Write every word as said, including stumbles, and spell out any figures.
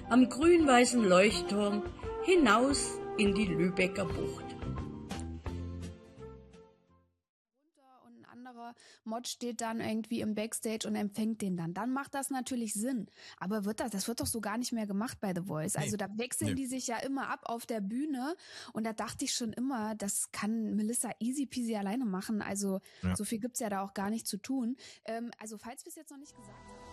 am grün-weißen Leuchtturm hinaus in die Lübecker Bucht. Und ein anderer Mod steht dann irgendwie im Backstage und empfängt den dann. Dann macht das natürlich Sinn. Aber wird das, das wird doch so gar nicht mehr gemacht bei The Voice. Also Nee. da wechseln Nee. die sich ja immer ab auf der Bühne. Und da dachte ich schon immer, das kann Melissa easy peasy alleine machen. Also Ja. so viel gibt's ja da auch gar nicht zu tun. Ähm, also falls wir es jetzt noch nicht gesagt haben.